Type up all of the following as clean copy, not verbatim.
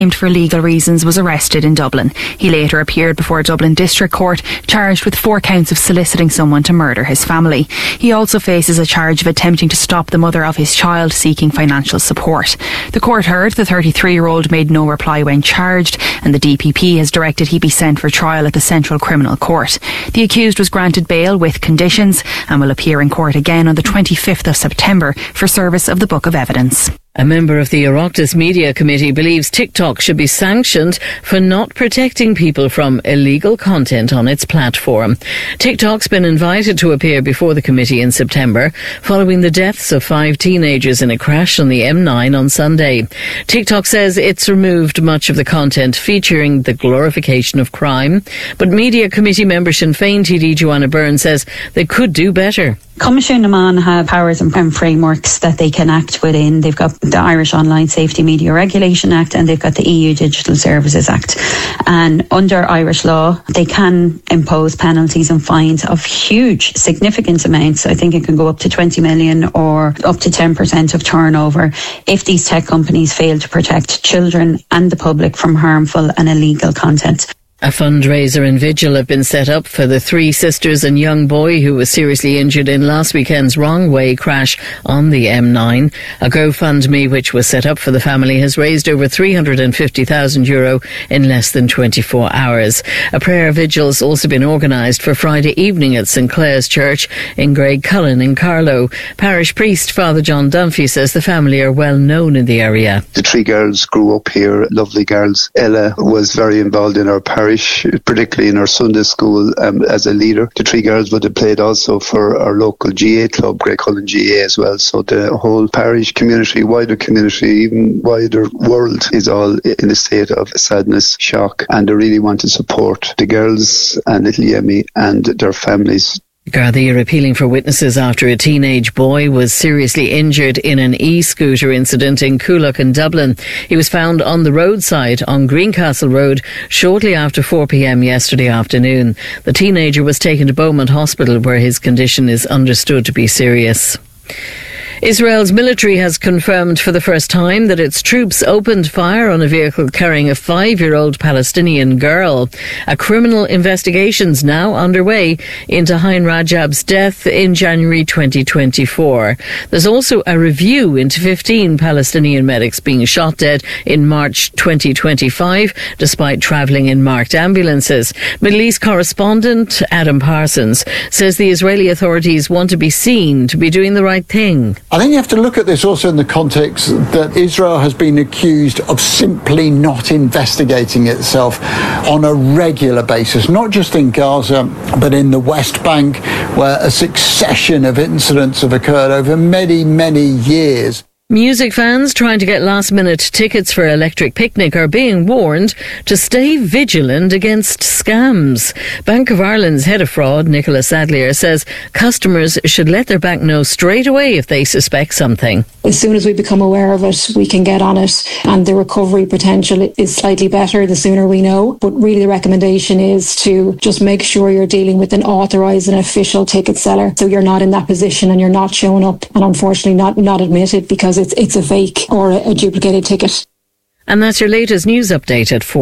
for legal reasons, was arrested in Dublin. He later appeared before Dublin District Court, charged with 4 counts of soliciting someone to murder his family. He also faces a charge of attempting to stop the mother of his child seeking financial support. The court heard the 33-year-old made no reply when charged, and the DPP has directed he be sent for trial at the Central Criminal Court. The accused was granted bail with conditions and will appear in court again on the 25th of September for service of the Book of Evidence. A member of the Oireachtas Media Committee believes TikTok should be sanctioned for not protecting people from illegal content on its platform. TikTok's been invited to appear before the committee in September following the deaths of 5 teenagers in a crash on the M9 on Sunday. TikTok says it's removed much of the content featuring the glorification of crime, but Media Committee member Sinn Féin TD Joanna Byrne says they could do better. Coimisiún na Meán have powers and frameworks that they can act within. They've got the Irish Online Safety Media Regulation Act and they've got the EU Digital Services Act. And under Irish law, they can impose penalties and fines of huge, significant amounts. I think it can go up to 20 million or up to 10% of turnover if these tech companies fail to protect children and the public from harmful and illegal content. A fundraiser and vigil have been set up for the 3 sisters and young boy who was seriously injured in last weekend's wrong way crash on the M9. A GoFundMe which was set up for the family has raised over €350,000 in less than 24 hours. A prayer vigil's also been organised for Friday evening at St Clair's Church in Graiguecullen in Carlow. Parish priest Father John Dunphy says the family are well known in the area. The 3 girls grew up here, lovely girls. Ella was very involved in our parish, particularly in our Sunday school as a leader. The 3 girls would have played also for our local GA club, Graiguecullen GA as well. So the whole parish community, wider community, even wider world is all in a state of sadness, shock, and they really want to support the girls and little Yemi and their families. Gardaí are appealing for witnesses after a teenage boy was seriously injured in an e-scooter incident in Coolock in Dublin. He was found on the roadside on Greencastle Road shortly after 4 p.m. yesterday afternoon. The teenager was taken to Beaumont Hospital where his condition is understood to be serious. Israel's military has confirmed for the first time that its troops opened fire on a vehicle carrying a 5-year-old Palestinian girl. A criminal investigation's now underway into Hein Rajab's death in January 2024. There's also a review into 15 Palestinian medics being shot dead in March 2025, despite travelling in marked ambulances. Middle East correspondent Adam Parsons says the Israeli authorities want to be seen to be doing the right thing. I think you have to look at this also in the context that Israel has been accused of simply not investigating itself on a regular basis, not just in Gaza, but in the West Bank, where a succession of incidents have occurred over many, many years. Music fans trying to get last-minute tickets for Electric Picnic are being warned to stay vigilant against scams. Bank of Ireland's head of fraud, Nicola Sadlier, says customers should let their bank know straight away if they suspect something. As soon as we become aware of it, we can get on it, and the recovery potential is slightly better the sooner we know. But really the recommendation is to just make sure you're dealing with an authorised and official ticket seller, so you're not in that position and you're not showing up and unfortunately not admitted because it's a fake or a duplicated ticket. And that's your latest news update at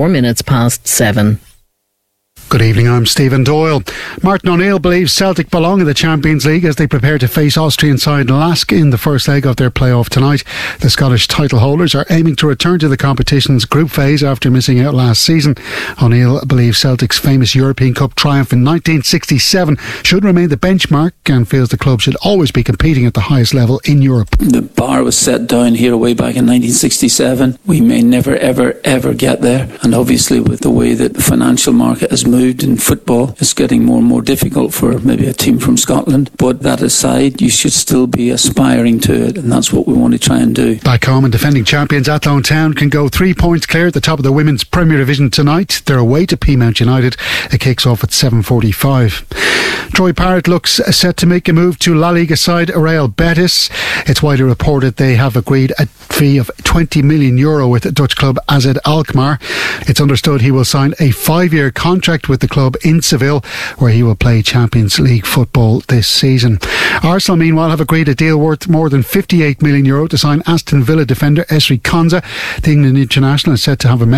7:04. Good evening, I'm Stephen Doyle. Martin O'Neill believes Celtic belong in the Champions League as they prepare to face Austrian side Lask in the first leg of their play-off tonight. The Scottish title holders are aiming to return to the competition's group phase after missing out last season. O'Neill believes Celtic's famous European Cup triumph in 1967 should remain the benchmark and feels the club should always be competing at the highest level in Europe. The bar was set down here way back in 1967. We may never, ever get there. And obviously with the way that the financial market has moved in football, it's getting more and more difficult for maybe a team from Scotland. But that aside, you should still be aspiring to it, and that's what we want to try and do. Back home, and defending champions Athlone Town can go 3 points clear at the top of the Women's Premier Division tonight. They're away to Peamount United. It kicks off at 7:45. Troy Parrott looks set to make a move to La Liga side Real Betis. It's widely reported they have agreed a fee of €20 million with Dutch club AZ Alkmaar. It's understood he will sign a 5-year contract with the club in Seville, where he will play Champions League football this season. Arsenal, meanwhile, have agreed a deal worth more than €58 million to sign Aston Villa defender Esri Konsa. The England international is set to have a